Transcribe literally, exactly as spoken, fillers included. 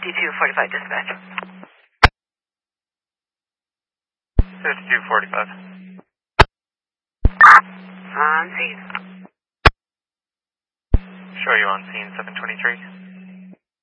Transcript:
fifty-two forty-five dispatch. fifty-two forty-five. On scene. Show you on scene seven twenty-three.